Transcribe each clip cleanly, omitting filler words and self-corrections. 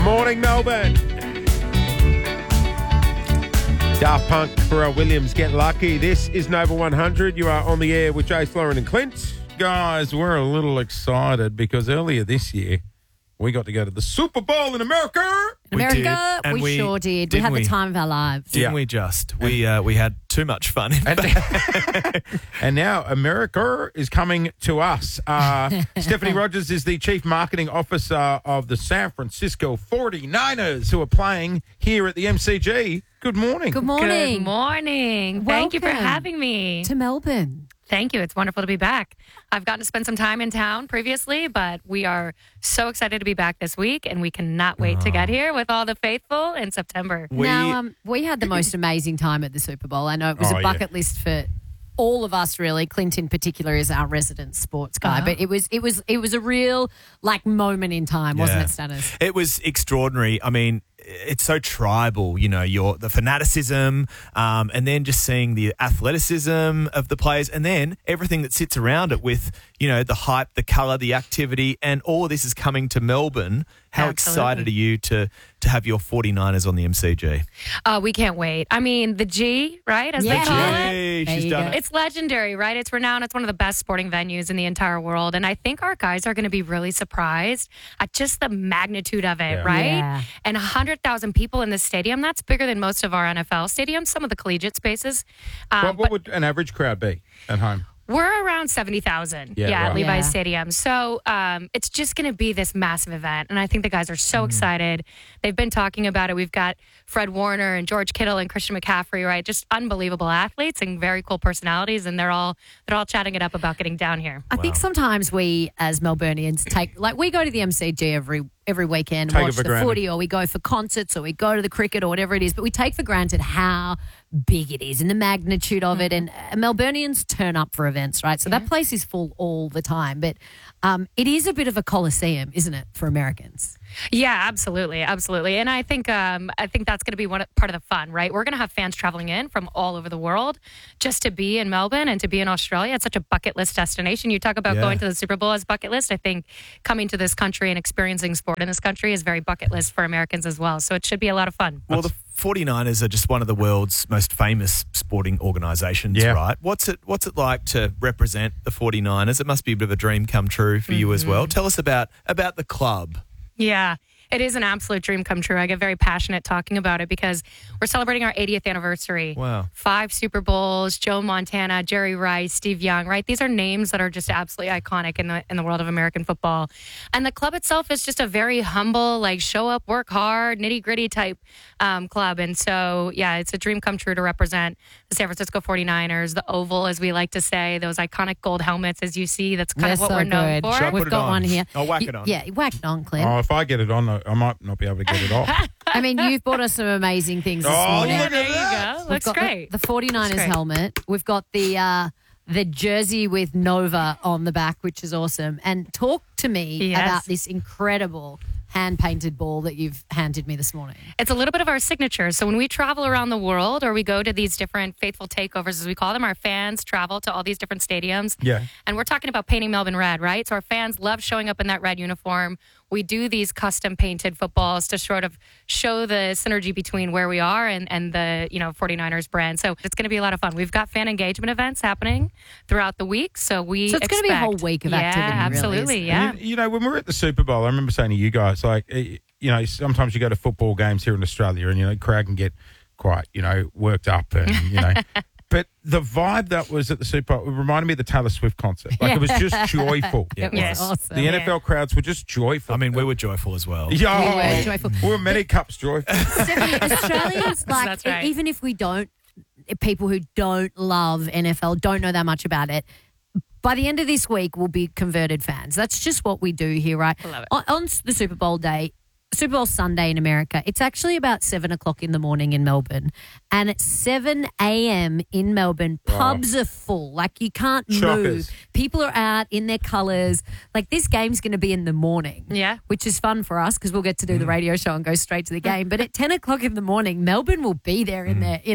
Morning, Melbourne. Daft Punk, Pharrell Williams, Get Lucky. This is Nova 100. You are on the air with Jace, Lauren and Clint. Guys, we're a little excited because earlier this year we got to go to the Super Bowl in America. In America, we sure did. We had the time of our lives. Didn't we just? We had too much fun. And now America is coming to us. Stephanie Rogers is the Chief Marketing Officer of the San Francisco 49ers, who are playing here at the MCG. Good morning. Good morning. Good morning. Thank you for having me. To Melbourne. Thank you. It's wonderful to be back. I've gotten to spend some time in town previously, but we are so excited to be back this week, and we cannot wait to get here with all the faithful in September. We had the most amazing time at the Super Bowl. I know it was a bucket list for all of us, really. Clint in particular is our resident sports guy, but it was a real moment in time, wasn't it, Stannis? It was extraordinary. I mean, it's so tribal, you know, the fanaticism, and then just seeing the athleticism of the players, and then everything that sits around it with, you know, the hype, the colour, the activity, and all of this is coming to Melbourne. How excited are you to have your 49ers on the MCG? We can't wait. I mean, the G, right? As they call it. She's done it. It's legendary, right? It's renowned. It's one of the best sporting venues in the entire world. And I think our guys are going to be really surprised at just the magnitude of it, right? Yeah. And 100,000 people in this stadium, that's bigger than most of our NFL stadiums, some of the collegiate spaces. What would an average crowd be at home? We're around 70,000 at Levi's Stadium. So it's just going to be this massive event. And I think the guys are so excited. They've been talking about it. We've got Fred Warner and George Kittle and Christian McCaffrey, right? Just unbelievable athletes and very cool personalities. And they're all chatting it up about getting down here. I think sometimes we as Melburnians we go to the MCG every weekend and watch the footy, or we go for concerts, or we go to the cricket, or whatever it is. But we take for granted how big it is and the magnitude of it. And Melburnians turn up for events, right? So that place is full all the time. But it is a bit of a coliseum, isn't it, for Americans? Yeah, absolutely, absolutely. And I think that's going to be part of the fun, right? We're going to have fans traveling in from all over the world just to be in Melbourne and to be in Australia. It's such a bucket list destination. You talk about going to the Super Bowl as bucket list. I think coming to this country and experiencing sport in this country is very bucket list for Americans as well. So it should be a lot of fun. Well, the 49ers are just one of the world's most famous sporting organisations, right? What's it like to represent the 49ers? It must be a bit of a dream come true for you as well. Tell us about the club. Yeah, it is an absolute dream come true. I get very passionate talking about it because we're celebrating our 80th anniversary. Wow. 5 Super Bowls, Joe Montana, Jerry Rice, Steve Young, right? These are names that are just absolutely iconic in the world of American football. And the club itself is just a very humble, show up, work hard, nitty-gritty type club. And so, yeah, it's a dream come true to represent the San Francisco 49ers, the Oval, as we like to say, those iconic gold helmets, as you see. That's kind of what we're known for. We've got one here. I'll whack it on. Yeah, whack it on, Clint. Oh, if I get it on, I might not be able to get it off. I mean, you've bought us some amazing things this morning. There you go. Looks great. The 49ers helmet. We've got the jersey with Nova on the back, which is awesome. And talk to me about this incredible hand-painted ball that you've handed me this morning. It's a little bit of our signature. So when we travel around the world or we go to these different faithful takeovers, as we call them, our fans travel to all these different stadiums. Yeah. And we're talking about painting Melbourne red, right? So our fans love showing up in that red uniform. We do these custom painted footballs to sort of show the synergy between where we are and the 49ers brand. So it's going to be a lot of fun. We've got fan engagement events happening throughout the week. So it's going to be a whole week of activity. Absolutely. Really, yeah. You know, when we were at the Super Bowl, I remember saying to you guys, sometimes you go to football games here in Australia and, crowd can get quite, worked up and, But the vibe that was at the Super Bowl reminded me of the Taylor Swift concert. It was just joyful. It was awesome. The NFL crowds were just joyful. I mean, we were joyful as well. Yeah, we were joyful. We were many cups joyful. Australians, That's right. even if we don't, people who don't love NFL, don't know that much about it, by the end of this week, we'll be converted fans. That's just what we do here, right? I love it. On the Super Bowl day, Super Bowl Sunday in America, it's actually about 7 o'clock in the morning in Melbourne. And at 7 a.m. in Melbourne, pubs are full. You can't move. People are out in their colours. This game's going to be in the morning. Yeah. Which is fun for us because we'll get to do the radio show and go straight to the game. But at 10 o'clock in the morning, Melbourne will be there in their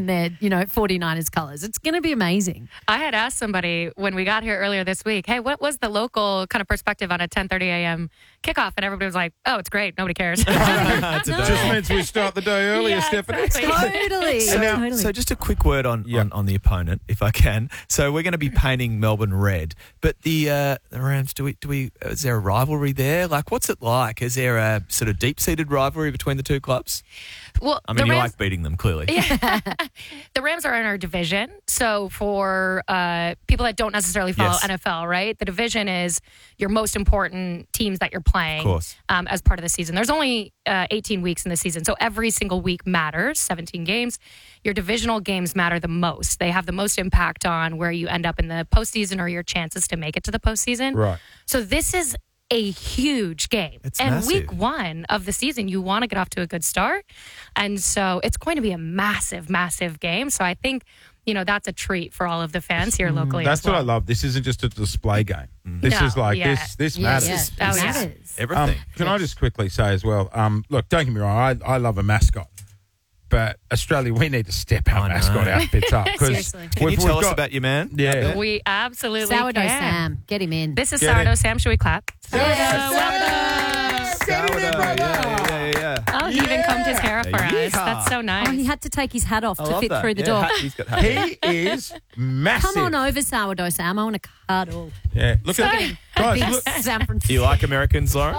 49ers colours. It's going to be amazing. I had asked somebody when we got here earlier this week, hey, what was the local kind of perspective on a 10:30 a.m. kickoff? And everybody was like, oh, it's great. Nobody cares. Just means we start the day earlier, Yeah, Stephanie. exactly. Totally. So just a quick word on the opponent, if I can. So we're going to be painting Melbourne red, but the Rams. Do we? Is there a rivalry there? Like, what's it like? Is there a sort of deep-seated rivalry between the two clubs? Well, I mean, the you Rams, like beating them, clearly. the Rams are in our division. So for people that don't necessarily follow Yes. NFL, right? The division is your most important teams that you're playing Of course. as part of the season. There's only 18 weeks in the season. So every single week matters, 17 games. Your divisional games matter the most. They have the most impact on where you end up in the postseason or your chances to make it to the postseason. Right. So this is a huge game. It's and massive. week 1 of the season, you want to get off to a good start. And so it's going to be a massive, massive game. So I think, that's a treat for all of the fans here locally. That's as well. what I love. This isn't just a display game. This No, is like yeah. this Yeah, matters. yeah. Oh, yeah. Matters. Everything. Can I just quickly say as well? Look, don't get me wrong. I love a mascot, but Australia, we need to step our I know. mascot outfits up. 'cause Seriously. Can you we've tell us got- about your man? Yeah. We absolutely Sourdough can. Sam. Get him in. This is Get Sourdough it. Sam. Should we clap? Oh, he even combed his hair for us. Yeehaw. That's so nice. Oh, he had to take his hat off I to love fit that. through the Yeah, door. He's got hat. He is massive. Come on over, Sourdough Sam. I want to cuddle. Yeah. Look at Big guys. Look, San Francisco. Do you like Americans, Lauren?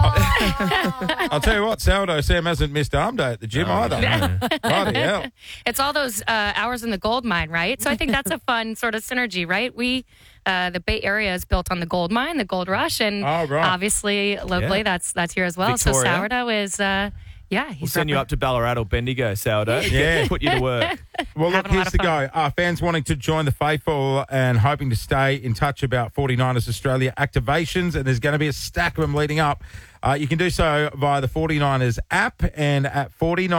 I'll tell you what. Sourdough Sam hasn't missed arm day at the gym either. Bloody hell. It's all those hours in the gold mine, right? So I think that's a fun sort of synergy, right? The Bay Area is built on the gold mine, the gold rush, and Oh, right. obviously locally Yeah. that's here as well. So Victoria. Sourdough is, We'll he's send you up to Ballarat or Bendigo, Sourdough. Yeah. Put you to work. Well, look, Having a lot here's of the go. Fans wanting to join the faithful and hoping to stay in touch about 49ers Australia activations, and there's going to be a stack of them leading up. You can do so via the 49ers app and at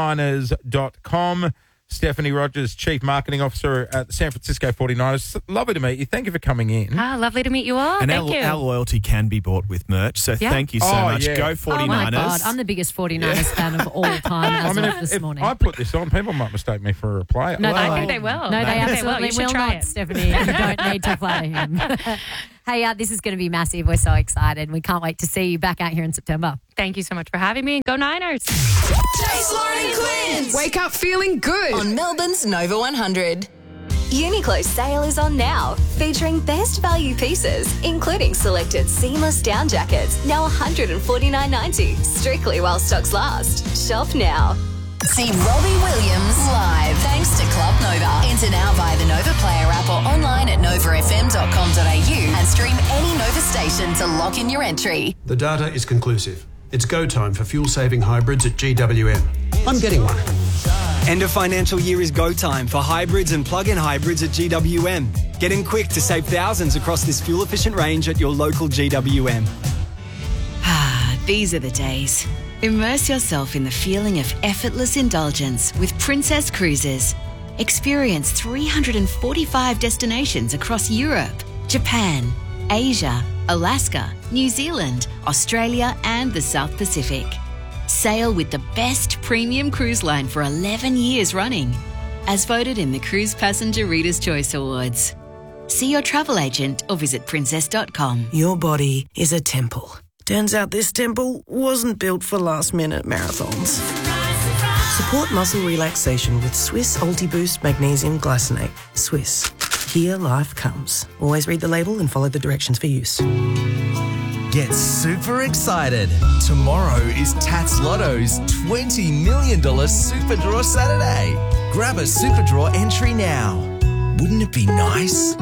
49ers.com. Stephanie Rogers, Chief Marketing Officer at the San Francisco 49ers. Lovely to meet you. Thank you for coming in. lovely to meet you all. And Thank you. our loyalty can be bought with merch. So Yeah. thank you so Oh, much. yeah. Go Oh 49ers. my God, I'm the biggest 49ers fan of all time as of this if morning. I put this on, people might mistake me for a player. No, I they think they will. No, I they think absolutely You should will try not, it. Stephanie. You don't need to play him. Hey, this is going to be massive. We're so excited. We can't wait to see you back out here in September. Thank you so much for having me. Go Niners. Jace, Lauren and Quinn. Wake up feeling good. On Melbourne's Nova 100. Uniqlo's sale is on now, featuring best value pieces, including selected seamless down jackets, now $149.90, strictly while stocks last. Shop now. See Robbie Williams live thanks to Club Nova. Enter now via the Nova Player app or online at novafm.com.au and stream any Nova station to lock in your entry. The data is conclusive. It's go time for fuel-saving hybrids at GWM. I'm getting one. End of financial year is go time for hybrids and plug-in hybrids at GWM. Get in quick to save thousands across this fuel-efficient range at your local GWM. These are the days. Immerse yourself in the feeling of effortless indulgence with Princess Cruises. Experience 345 destinations across Europe, Japan, Asia, Alaska, New Zealand, Australia, and the South Pacific. Sail with the best premium cruise line for 11 years running, as voted in the Cruise Passenger Reader's Choice Awards. See your travel agent or visit princess.com. Your body is a temple. Turns out this temple wasn't built for last-minute marathons. Support muscle relaxation with Swiss Ultiboost Magnesium Glycinate. Swiss. Here life comes. Always read the label and follow the directions for use. Get super excited. Tomorrow is Tats Lotto's $20 million Super Draw Saturday. Grab a Super Draw entry now. Wouldn't it be nice?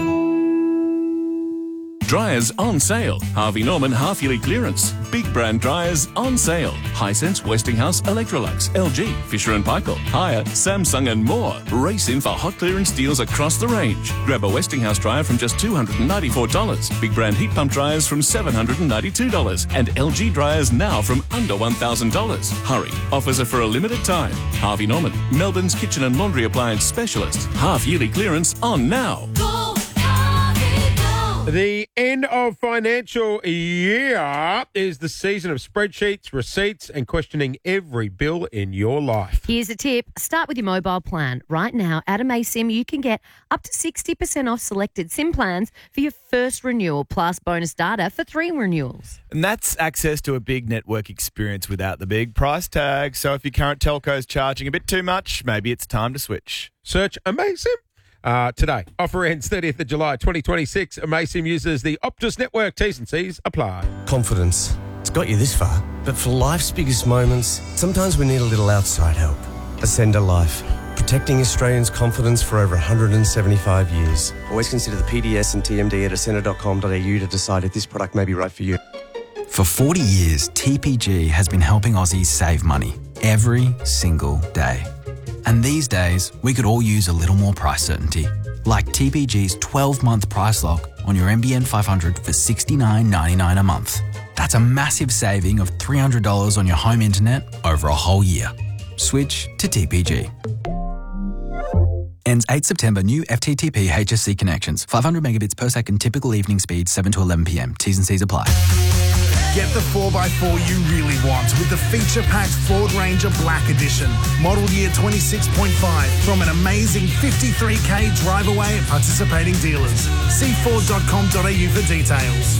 Dryers on sale. Harvey Norman half-yearly clearance. Big brand dryers on sale. Hisense, Westinghouse, Electrolux, LG, Fisher & Paykel, Haier, Samsung and more. Race in for hot clearance deals across the range. Grab a Westinghouse dryer from just $294. Big brand heat pump dryers from $792. And LG dryers now from under $1,000. Hurry. Offers are for a limited time. Harvey Norman, Melbourne's kitchen and laundry appliance specialist. Half-yearly clearance on now. The end of financial year is the season of spreadsheets, receipts, and questioning every bill in your life. Here's a tip. Start with your mobile plan. Right now, at AmaySIM, you can get up to 60% off selected SIM plans for your first renewal, plus bonus data for 3 renewals. And that's access to a big network experience without the big price tag. So if your current telco is charging a bit too much, maybe it's time to switch. Search AmaySIM today. Offer ends 30th of July 2026. AmaySIM uses the Optus network. T's and C's apply. Confidence. It's got you this far. But for life's biggest moments, sometimes we need a little outside help. Ascender Life. Protecting Australians' confidence for over 175 years. Always consider the PDS and TMD at ascender.com.au to decide if this product may be right for you. For 40 years, TPG has been helping Aussies save money every single day. And these days, we could all use a little more price certainty, like TPG's 12-month price lock on your NBN 500 for $69.99 a month. That's a massive saving of $300 on your home internet over a whole year. Switch to TPG. Ends 8 September. New FTTP HSC connections. 500 megabits per second. Typical evening speed 7 to 11 p.m. T's and C's apply. Get the 4x4 you really want with the feature-packed Ford Ranger Black Edition. Model year 26.5 from an amazing 53k drive away at participating dealers. See Ford.com.au for details.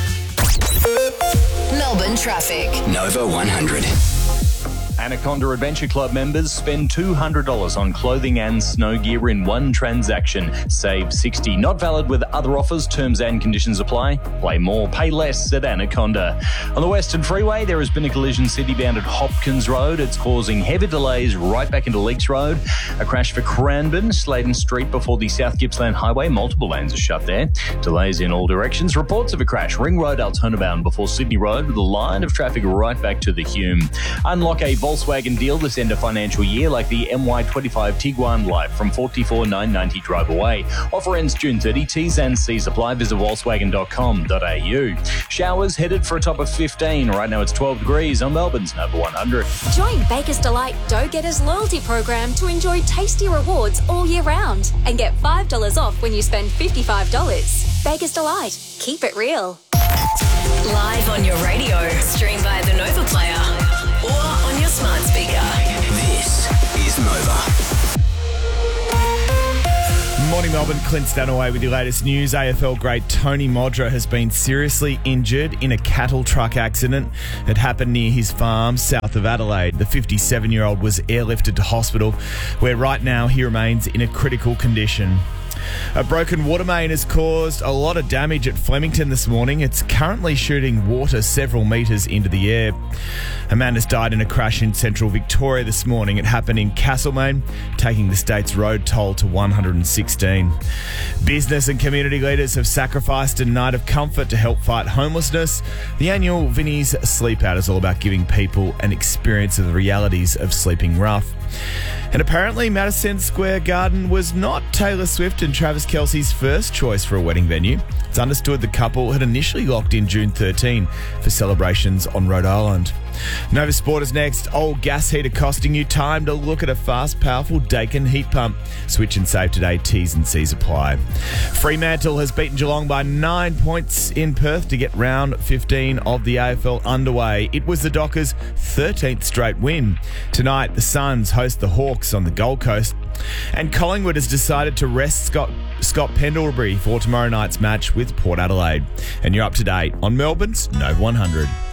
Melbourne traffic. Nova 100. Anaconda Adventure Club members spend $200 on clothing and snow gear in one transaction. Save $60. Not valid with other offers. Terms and conditions apply. Play more, pay less at Anaconda. On the Western Freeway, there has been a collision city-bound at Hopkins Road. It's causing heavy delays right back into Leakes Road. A crash for Cranbourne, Sladen Street before the South Gippsland Highway. Multiple lanes are shut there. Delays in all directions. Reports of a crash. Ring Road, Altona bound before Sydney Road with a line of traffic right back to the Hume. Unlock a Volkswagen deal this end of financial year like the MY25 Tiguan Life from $44,990 drive away. Offer ends June 30. T's and C's apply. Visit Volkswagen.com.au. Showers headed for a top of 15. Right now it's 12 degrees on Melbourne's Nova 100. Join Baker's Delight Dough Getters loyalty program to enjoy tasty rewards all year round and get $5 off when you spend $55. Baker's Delight. Keep it real. Live on your radio. Stream by the Nova Player or on your smart speaker. This is Nova. Morning Melbourne, Clint Stanaway with your latest news. AFL great Tony Modra has been seriously injured in a cattle truck accident. It happened near his farm south of Adelaide. The 57-year-old was airlifted to hospital where right now he remains in a critical condition. A broken water main has caused a lot of damage at Flemington this morning. It's currently shooting water several metres into the air. A man has died in a crash in central Victoria this morning. It happened in Castlemaine, taking the state's road toll to 116. Business and community leaders have sacrificed a night of comfort to help fight homelessness. The annual Vinnie's Sleep Out is all about giving people an experience of the realities of sleeping rough. And apparently Madison Square Garden was not Taylor Swift and Travis Kelce's first choice for a wedding venue. It's understood the couple had initially locked in June 13 for celebrations on Rhode Island. Nova Sport is next. Old gas heater costing you? Time to look at a fast, powerful Daikin heat pump. Switch and save today. T's and C's apply. Fremantle has beaten Geelong by 9 points in Perth to get round 15 of the AFL underway. It was the Dockers' 13th straight win. Tonight, the Suns host the Hawks on the Gold Coast. And Collingwood has decided to rest Scott Pendlebury for tomorrow night's match with Port Adelaide. And you're up to date on Melbourne's Nova 100.